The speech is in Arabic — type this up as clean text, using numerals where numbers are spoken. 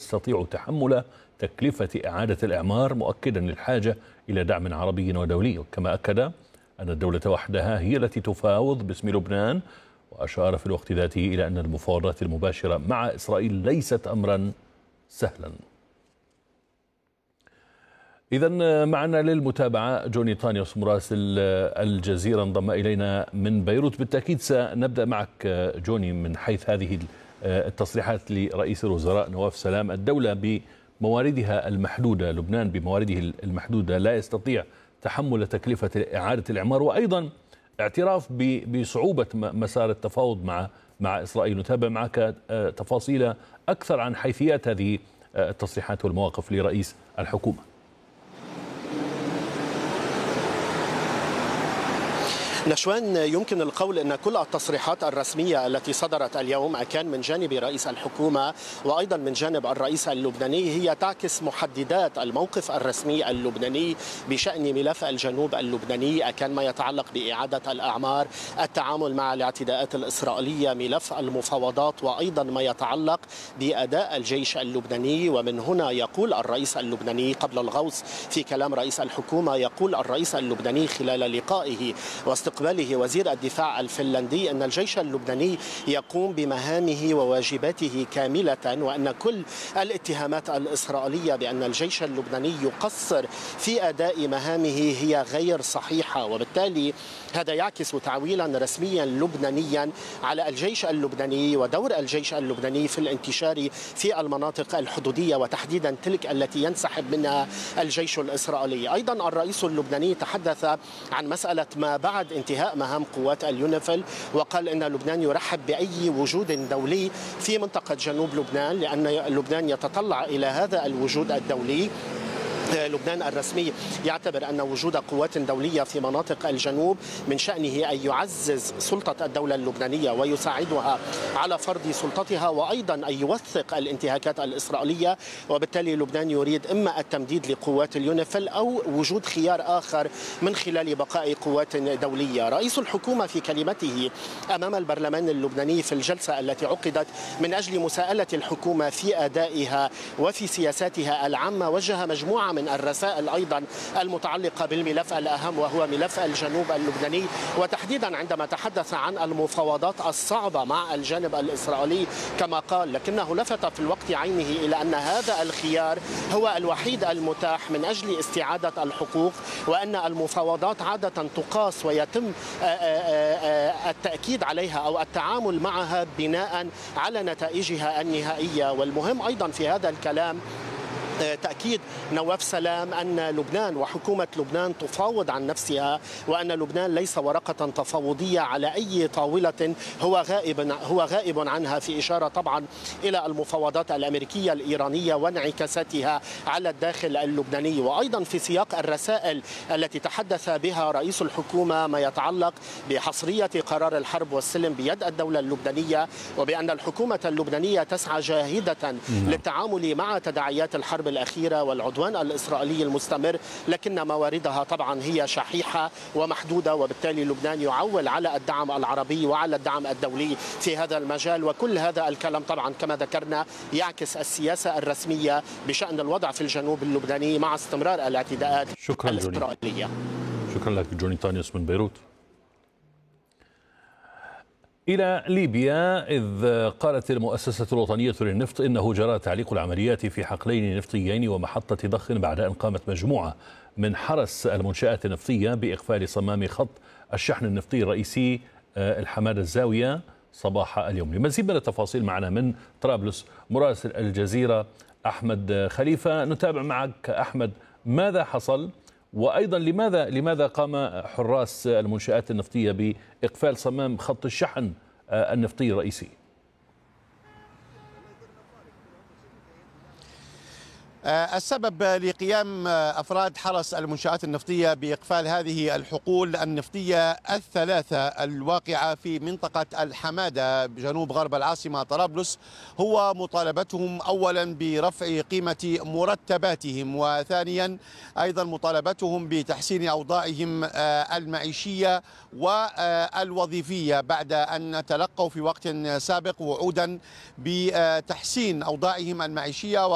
تستطيع تحمل تكلفة إعادة الإعمار، مؤكدا الحاجة إلى دعم عربي ودولي. كما أكد أن الدولة وحدها هي التي تفاوض باسم لبنان، وأشار في الوقت ذاته إلى أن المفاوضات المباشرة مع إسرائيل ليست أمرا سهلا. إذن معنا للمتابعة جوني طانيوس مراسل الجزيرة انضم إلينا من بيروت. بالتأكيد سنبدأ معك جوني من حيث هذه التصريحات لرئيس الوزراء نواف سلام. الدولة بمواردها المحدودة، لبنان بموارده المحدودة لا يستطيع تحمل تكلفة إعادة الإعمار، وأيضا اعتراف بصعوبة مسار التفاوض مع إسرائيل. نتابع معك تفاصيل أكثر عن حيثيات هذه التصريحات والمواقف لرئيس الحكومة. نشوان، يمكن القول أن كل التصريحات الرسمية التي صدرت اليوم كان من جانب رئيس الحكومة وأيضا من جانب الرئيس اللبناني هي تعكس محددات الموقف الرسمي اللبناني بشأن ملف الجنوب اللبناني، كان ما يتعلق بإعادة الأعمار، التعامل مع الاعتداءات الإسرائيلية، ملف المفاوضات، وأيضا ما يتعلق بأداء الجيش اللبناني. ومن هنا يقول الرئيس اللبناني قبل الغوص في كلام رئيس الحكومة، يقول الرئيس اللبناني خلال لقائه واستقباله وزير الدفاع الفنلندي أن الجيش اللبناني يقوم بمهامه وواجباته كاملة، وأن كل الاتهامات الإسرائيلية بأن الجيش اللبناني يقصر في أداء مهامه هي غير صحيحة. وبالتالي هذا يعكس تعويلا رسميا لبنانيا على الجيش اللبناني ودور الجيش اللبناني في الانتشار في المناطق الحدودية، وتحديدا تلك التي ينسحب منها الجيش الإسرائيلي. أيضا الرئيس اللبناني تحدث عن مسألة ما بعد انتهاء مهام قوات اليونيفيل، وقال أن لبنان يرحب بأي وجود دولي في منطقة جنوب لبنان، لأن لبنان يتطلع إلى هذا الوجود الدولي. لبنان الرسمي يعتبر أن وجود قوات دولية في مناطق الجنوب من شأنه أن يعزز سلطة الدولة اللبنانية ويساعدها على فرض سلطتها، وأيضا أن يوثق الانتهاكات الإسرائيلية. وبالتالي لبنان يريد إما التمديد لقوات اليونيفيل أو وجود خيار آخر من خلال بقاء قوات دولية. رئيس الحكومة في كلمته أمام البرلمان اللبناني في الجلسة التي عقدت من أجل مساءلة الحكومة في أدائها وفي سياساتها العامة وجه مجموعة من الرسائل أيضا المتعلقة بالملف الأهم وهو ملف الجنوب اللبناني، وتحديدا عندما تحدث عن المفاوضات الصعبة مع الجانب الإسرائيلي كما قال، لكنه لفت في الوقت عينه إلى أن هذا الخيار هو الوحيد المتاح من أجل استعادة الحقوق، وأن المفاوضات عادة تقاس ويتم التأكيد عليها أو التعامل معها بناء على نتائجها النهائية. والمهم أيضا في هذا الكلام تأكيد نواف سلام أن لبنان وحكومة لبنان تفاوض عن نفسها، وأن لبنان ليس ورقة تفاوضية على أي طاولة هو غائب عنها، في إشارة طبعا إلى المفاوضات الأمريكية الإيرانية وانعكاساتها على الداخل اللبناني. وأيضا في سياق الرسائل التي تحدث بها رئيس الحكومة ما يتعلق بحصرية قرار الحرب والسلم بيد الدولة اللبنانية، وبأن الحكومة اللبنانية تسعى جاهدة للتعامل مع تداعيات الحرب الأخيرة والعدوان الإسرائيلي المستمر، لكن مواردها طبعا هي شحيحة ومحدودة، وبالتالي لبنان يعول على الدعم العربي وعلى الدعم الدولي في هذا المجال. وكل هذا الكلام طبعا كما ذكرنا يعكس السياسة الرسمية بشأن الوضع في الجنوب اللبناني مع استمرار الاعتداءات الإسرائيلية. شكرا لك جوني طانيوس من بيروت. إلى ليبيا، إذ قالت المؤسسة الوطنية للنفط إنه جرى تعليق العمليات في حقلين نفطيين ومحطة ضخ بعد أن قامت مجموعة من حرس المنشآت النفطية بإقفال صمام خط الشحن النفطي الرئيسي الحمادة الزاوية صباح اليوم. لمزيد من التفاصيل معنا من طرابلس مراسل الجزيرة أحمد خليفة. نتابع معك أحمد، ماذا حصل؟ وأيضا لماذا قام حراس المنشآت النفطية بإقفال صمام خط الشحن النفطي الرئيسي؟ السبب لقيام أفراد حرس المنشآت النفطية بإقفال هذه الحقول النفطية الثلاثة الواقعة في منطقة الحمادة بجنوب غرب العاصمة طرابلس هو مطالبتهم أولا برفع قيمة مرتباتهم، وثانيا أيضا مطالبتهم بتحسين أوضاعهم المعيشية والوظيفية بعد أن تلقوا في وقت سابق وعودا بتحسين أوضاعهم المعيشية